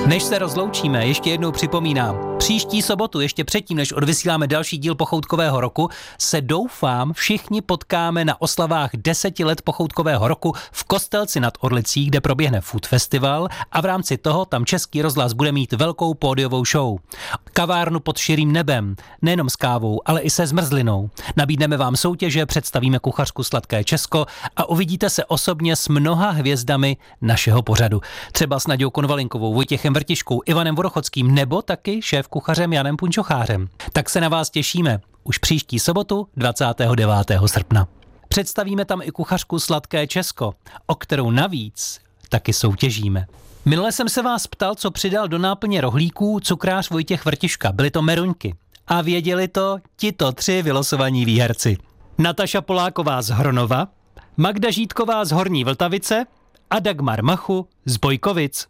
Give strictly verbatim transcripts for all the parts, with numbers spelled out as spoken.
Než se rozloučíme, ještě jednou připomínám, příští sobotu, ještě předtím, než odvysíláme další díl Pochoutkového roku, se doufám všichni potkáme na oslavách deseti let Pochoutkového roku v Kostelci nad Orlicí, kde proběhne Food Festival a v rámci toho tam Český rozhlas bude mít velkou pódiovou show. Kavárnu pod širým nebem, nejenom s kávou, ale i se zmrzlinou. Nabídneme vám soutěže, představíme kuchařku Sladké Česko a uvidíte se osobně s mnoha hvězdami našeho pořadu. Třeba s Naďou Konvalinkovou, Vojtěchem Vrtiškou, Ivanem Vodochodským nebo taky šéf kuchařem Janem Punčochářem. Tak se na vás těšíme už příští sobotu dvacátého devátého srpna. Představíme tam i kuchařku Sladké Česko, o kterou navíc taky soutěžíme. Minule jsem se vás ptal, co přidal do náplně rohlíků cukrář Vojtěch Vrtiška. Byly to meruňky. A věděli to tito tři vylosovaní výherci. Nataša Poláková z Hronova, Magda Žítková z Horní Vltavice a Dagmar Machu z Bojkovic.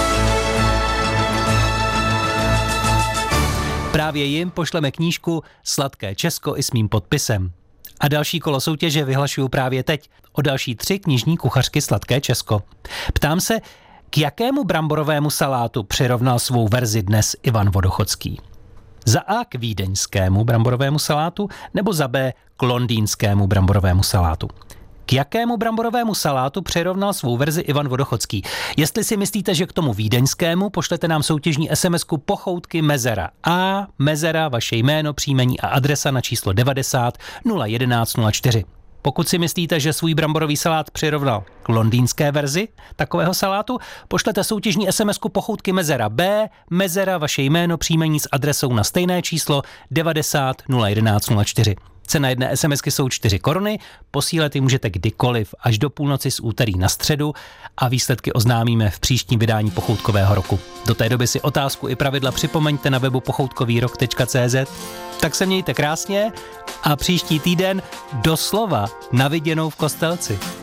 Právě jim pošleme knížku Sladké Česko i s mým podpisem. A další kolo soutěže vyhlašuju právě teď o další tři knižní kuchařky Sladké Česko. Ptám se, k jakému bramborovému salátu přirovnal svou verzi dnes Ivan Vodochodský? Za A k vídeňskému bramborovému salátu nebo za B k londýnskému bramborovému salátu? K jakému bramborovému salátu přirovnal svou verzi Ivan Vodochodský? Jestli si myslíte, že k tomu vídeňskému, pošlete nám soutěžní SMSku Pochoutky Mezera. A Mezera, vaše jméno, příjmení a adresa na číslo devadesát nula jedenáct nula čtyři. Pokud si myslíte, že svůj bramborový salát přirovnal k londýnské verzi takového salátu, pošlete soutěžní SMSku Pochoutky Mezera. B, Mezera, vaše jméno, příjmení s adresou na stejné číslo devadesát nula jedenáct nula čtyři. Cena jedné SMSky jsou čtyři koruny, posílat ji můžete kdykoliv až do půlnoci z úterý na středu a výsledky oznámíme v příštím vydání Pochoutkového roku. Do té doby si otázku i pravidla připomeňte na webu pochoutkovýrok tečka cé zet. Tak se mějte krásně a příští týden doslova na viděnou v Kostelci.